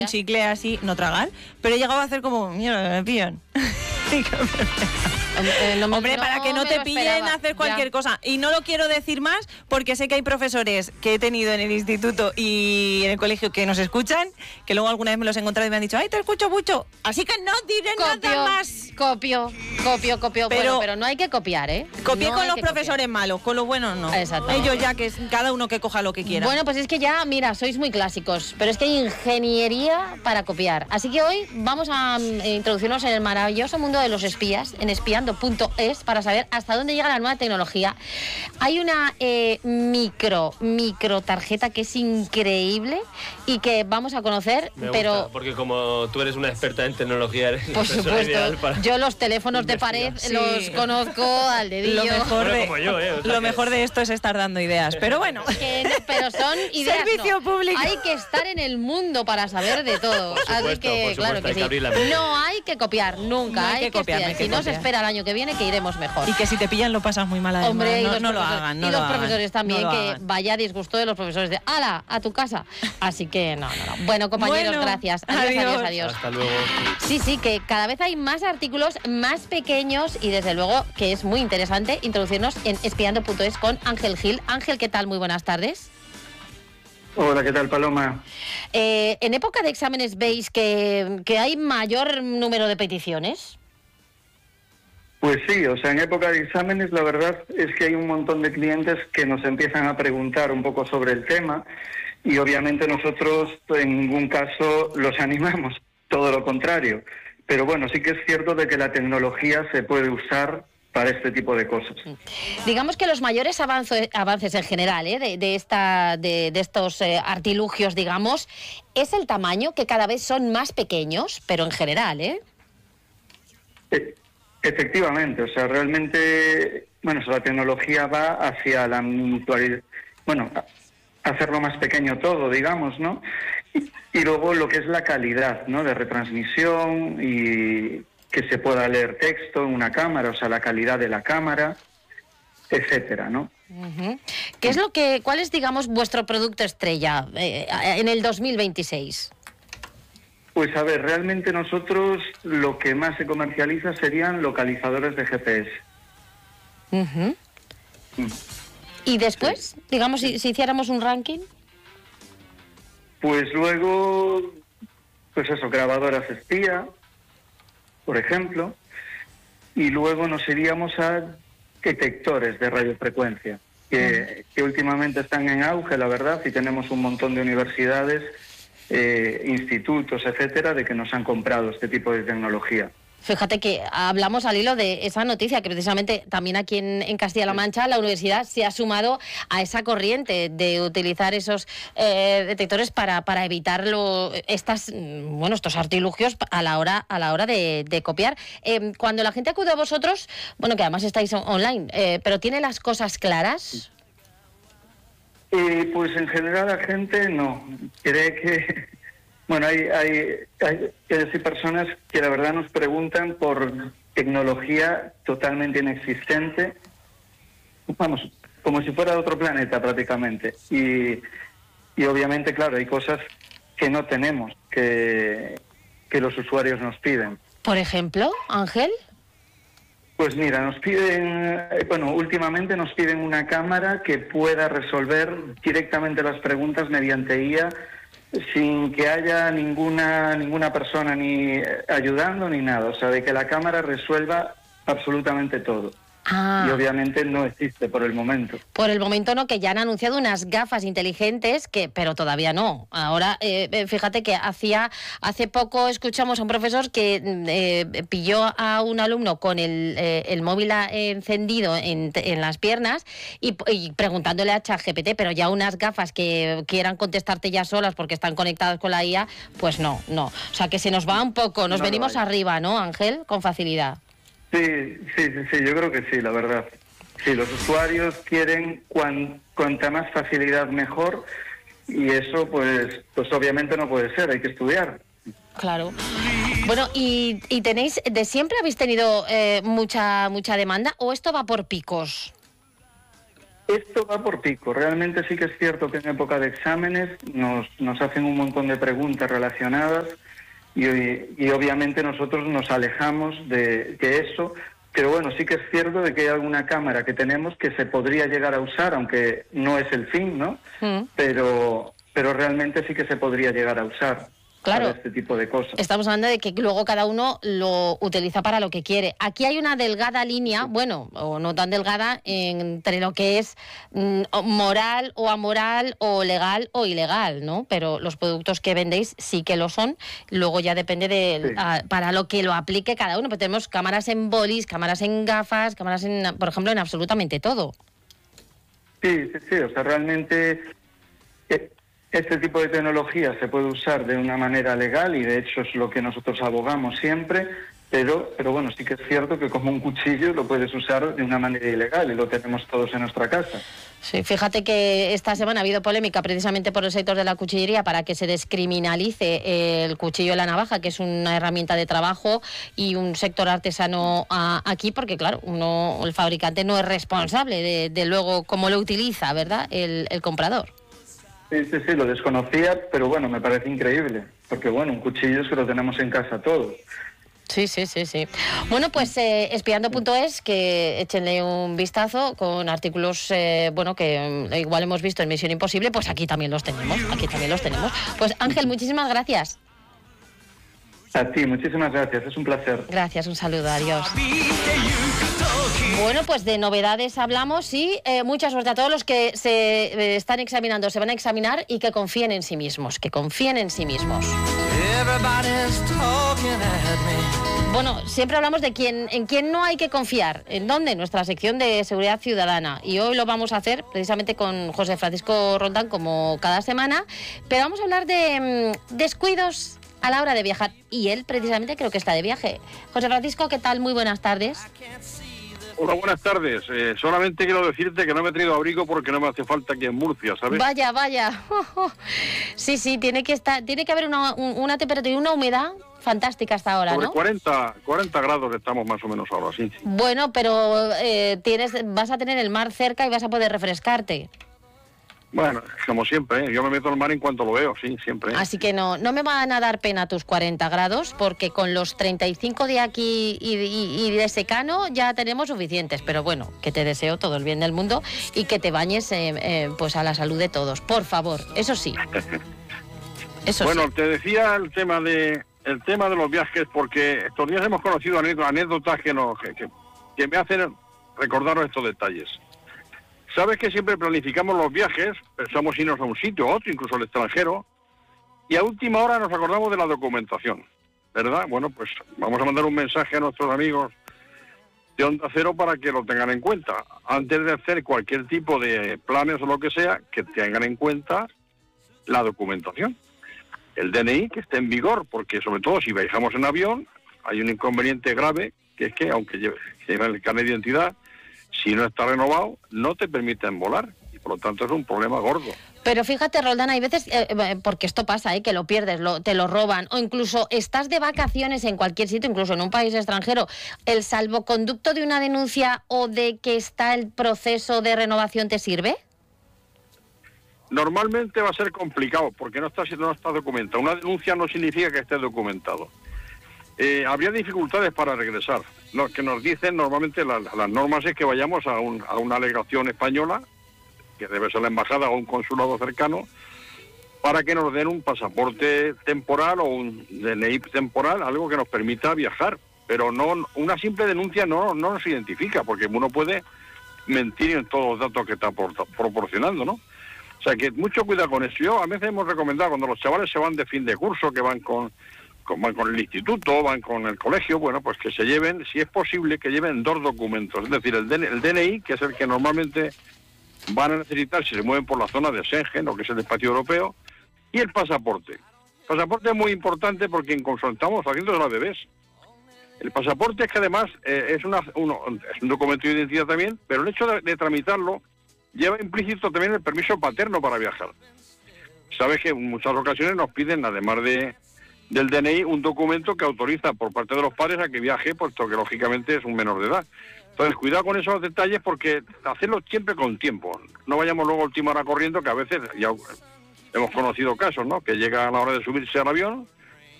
un chicle así, no tragar, pero he llegado a hacer como, mierda, me pillan. Hombre, para que no te pillen a hacer cualquier cosa. Y no lo quiero decir más porque sé que hay profesores que he tenido en el instituto y en el colegio que nos escuchan, que luego alguna vez me los he encontrado y me han dicho, ay, te escucho mucho. Así que no diré nada más. Copio. Pero no hay que copiar, ¿eh? Copié con los profesores malos, con los buenos no. Exacto. Ellos ya, que es cada uno que coja lo que quiera. Bueno, pues es que ya, mira, sois muy clásicos, pero es que hay ingeniería para copiar. Así que hoy vamos a introducirnos en el maravilloso mundo de los espías, en espiando.es, para saber hasta dónde llega la nueva tecnología. Hay una micro tarjeta que es increíble y que vamos a conocer, pero... gusta, porque como tú eres una experta en tecnología, eres por supuesto, yo los teléfonos de pared los conozco al dedillo. Lo mejor de esto es estar dando ideas, pero bueno. Pero son ideas. Servicio público. Hay que estar en el mundo para saber de todo. Por supuesto, así que, claro que sí. No hay que copiar nunca. No hay que copiar. Si no se espera el año que viene, que iremos mejor. Y que si te pillan lo pasas muy mal, además. Hombre, no lo hagan. Y los profesores también, que vaya disgusto de los profesores de ¡hala! A tu casa. Así que no. Bueno, compañeros, gracias. Adiós. Hasta luego. Sí, que cada vez hay más artículos más pequeños y desde luego que es muy interesante introducirnos en espiando.es con Ángel Gil. Ángel, ¿qué tal? Muy buenas tardes. Hola, ¿qué tal, Paloma? ¿En época de exámenes veis que hay mayor número de peticiones? Pues sí, o sea, en época de exámenes la verdad es que hay un montón de clientes que nos empiezan a preguntar un poco sobre el tema y obviamente nosotros en ningún caso los animamos, todo lo contrario. Pero bueno, sí que es cierto de que la tecnología se puede usar para este tipo de cosas. Digamos que los mayores avances en general de estos artilugios, digamos, es el tamaño, que cada vez son más pequeños, pero en general, ¿eh? Efectivamente, o sea, realmente, bueno, la tecnología va hacia la miniaturidad, bueno, hacerlo más pequeño todo, digamos, ¿no? Y luego lo que es la calidad, ¿no?, de retransmisión y que se pueda leer texto en una cámara, o sea, la calidad de la cámara, etcétera, ¿no? Uh-huh. ¿Cuál es, digamos, vuestro producto estrella en el 2026? Pues a ver, realmente nosotros lo que más se comercializa serían localizadores de GPS. Uh-huh. ¿Y después, digamos, si hiciéramos un ranking? Pues luego, pues eso, grabadoras espía, por ejemplo, y luego nos iríamos a detectores de radiofrecuencia, que últimamente están en auge, la verdad, y tenemos un montón de universidades, institutos, etcétera, de que nos han comprado este tipo de tecnología. Fíjate que hablamos al hilo de esa noticia, que precisamente también aquí en Castilla-La Mancha la universidad se ha sumado a esa corriente de utilizar esos detectores para evitar estos artilugios a la hora de copiar. Cuando la gente acude a vosotros, bueno, que además estáis online, pero ¿tiene las cosas claras? Pues en general la gente no. Cree que... Bueno, hay personas que la verdad nos preguntan por tecnología totalmente inexistente, vamos, como si fuera de otro planeta prácticamente. Y obviamente, claro, hay cosas que no tenemos, que los usuarios nos piden. Por ejemplo, Ángel. Pues mira, nos piden, últimamente nos piden una cámara que pueda resolver directamente las preguntas mediante IA, sin que haya ninguna persona ni ayudando ni nada, o sea, de que la cámara resuelva absolutamente todo. Y obviamente no existe por el momento. Por el momento no, que ya han anunciado unas gafas inteligentes, pero todavía no. Ahora, fíjate que hace poco escuchamos a un profesor que pilló a un alumno con el móvil encendido en las piernas y preguntándole a ChatGPT, pero ya unas gafas que quieran contestarte ya solas porque están conectadas con la IA, pues no. O sea, que se nos va un poco, nos venimos arriba, ¿no, Ángel? Con facilidad. Sí, yo creo que sí, la verdad. Sí, los usuarios quieren cuanta más facilidad mejor y eso pues obviamente no puede ser, hay que estudiar. Claro. Bueno, ¿y tenéis, de siempre habéis tenido mucha demanda o esto va por picos? Esto va por pico. Realmente sí que es cierto que en época de exámenes nos hacen un montón de preguntas relacionadas y obviamente nosotros nos alejamos de eso. Pero bueno, sí que es cierto de que hay alguna cámara que tenemos que se podría llegar a usar, aunque no es el fin, ¿no? Pero realmente sí que se podría llegar a usar. Claro, para este tipo de cosas. Estamos hablando de que luego cada uno lo utiliza para lo que quiere. Aquí hay una delgada línea, bueno, o no tan delgada, entre lo que es moral o amoral o legal o ilegal, ¿no? Pero los productos que vendéis sí que lo son. Luego ya depende de para lo que lo aplique cada uno. Pues tenemos cámaras en bolis, cámaras en gafas, cámaras en, por ejemplo, en absolutamente todo. Sí, o sea, realmente este tipo de tecnología se puede usar de una manera legal y de hecho es lo que nosotros abogamos siempre, pero bueno, sí que es cierto que como un cuchillo lo puedes usar de una manera ilegal y lo tenemos todos en nuestra casa. Sí, fíjate que esta semana ha habido polémica precisamente por el sector de la cuchillería para que se descriminalice el cuchillo y la navaja, que es una herramienta de trabajo y un sector artesano aquí, porque claro, el fabricante no es responsable de luego cómo lo utiliza, ¿verdad?, el comprador. Sí, lo desconocía, pero bueno, me parece increíble, porque bueno, un cuchillo es que lo tenemos en casa todos. Sí. Bueno, pues espiando.es, que échenle un vistazo con artículos, que igual hemos visto en Misión Imposible, pues aquí también los tenemos. Pues Ángel, muchísimas gracias. A ti, muchísimas gracias, es un placer. Gracias, un saludo, adiós. Bueno, pues de novedades hablamos y mucha suerte a todos los que se están examinando, se van a examinar y que confíen en sí mismos, Bueno, siempre hablamos de en quién no hay que confiar. ¿En dónde? En nuestra sección de Seguridad Ciudadana. Y hoy lo vamos a hacer precisamente con José Francisco Roldán, como cada semana. Pero vamos a hablar de descuidos a la hora de viajar. Y él precisamente creo que está de viaje. José Francisco, ¿qué tal? Muy buenas tardes. Hola, buenas tardes. Solamente quiero decirte que no me he traído abrigo porque no me hace falta aquí en Murcia, ¿sabes? Vaya. Sí, tiene que haber una temperatura y una humedad fantástica hasta ahora, sobre ¿no? 40 grados estamos más o menos ahora, sí. Bueno, pero vas a tener el mar cerca y vas a poder refrescarte. Bueno, como siempre, yo me meto al mar en cuanto lo veo, sí, siempre. Así que no me van a dar pena tus 40 grados, porque con los 35 de aquí y de secano ya tenemos suficientes. Pero bueno, que te deseo todo el bien del mundo y que te bañes pues a la salud de todos, por favor, eso sí. Bueno, te decía el tema de los viajes, porque estos días hemos conocido anécdotas que me hacen recordaros estos detalles. Sabes que siempre planificamos los viajes, pensamos irnos a un sitio, a otro, incluso al extranjero, y a última hora nos acordamos de la documentación, ¿verdad? Bueno, pues vamos a mandar un mensaje a nuestros amigos de Onda Cero para que lo tengan en cuenta. Antes de hacer cualquier tipo de planes o lo que sea, que tengan en cuenta la documentación. El DNI que esté en vigor, porque sobre todo si viajamos en avión, hay un inconveniente grave, que es que aunque lleve el carnet de identidad, si no está renovado, no te permiten volar. Y por lo tanto es un problema gordo. Pero fíjate, Roldán, hay veces, porque esto pasa, que lo pierdes, te lo roban, o incluso estás de vacaciones en cualquier sitio, incluso en un país extranjero, ¿el salvoconducto de una denuncia o de que está el proceso de renovación te sirve? Normalmente va a ser complicado, porque no está documentado. Una denuncia no significa que esté documentado. Habría dificultades para regresar. Lo que nos dicen normalmente las normas es que vayamos a una legación española, que debe ser la embajada o un consulado cercano, para que nos den un pasaporte temporal o un DNI temporal, algo que nos permita viajar. Pero no, una simple denuncia no nos identifica, porque uno puede mentir en todos los datos que está proporcionando, ¿no? O sea que mucho cuidado con eso. Yo a veces hemos recomendado, cuando los chavales se van de fin de curso, que van con el instituto, van con el colegio, bueno, pues que se lleven, si es posible, que lleven 2 documentos. Es decir, el DNI, que es el que normalmente van a necesitar si se mueven por la zona de Schengen, o que es el espacio europeo, y el pasaporte. El pasaporte es muy importante porque incluso estamos haciendo de los bebés. El pasaporte es que además es un documento de identidad también, pero el hecho de tramitarlo lleva implícito también el permiso paterno para viajar. Sabes que en muchas ocasiones nos piden, además del DNI, un documento que autoriza por parte de los padres a que viaje, puesto que lógicamente es un menor de edad. Entonces, cuidado con esos detalles porque hacerlo siempre con tiempo. No vayamos luego a última hora corriendo, que a veces ya hemos conocido casos, ¿no? Que llega a la hora de subirse al avión